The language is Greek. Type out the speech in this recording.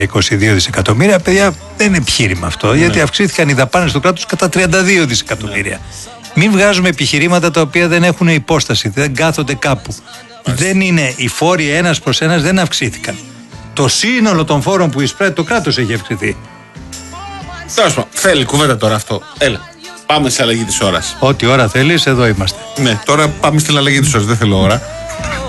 22 δισεκατομμύρια, παιδιά, δεν είναι επιχείρημα αυτό, γιατί αυξήθηκαν οι δαπάνες του κράτους κατά 32 δισεκατομμύρια. Μην βγάζουμε επιχειρήματα τα οποία δεν έχουν υπόσταση, δεν κάθονται κάπου. Δεν είναι, οι φόροι ένας προς ένας δεν αυξήθηκαν. Το σύνολο των φόρων που εισπράττει το κράτος έχει αυξηθεί. Τέλος πάντων, θέλει κουβέντα τώρα αυτό. Έλα, πάμε σε αλλαγή της ώρας. Ό,τι ώρα θέλεις, εδώ είμαστε. Ναι, τώρα πάμε στην αλλαγή της ώρας, δεν θέλω ώρα.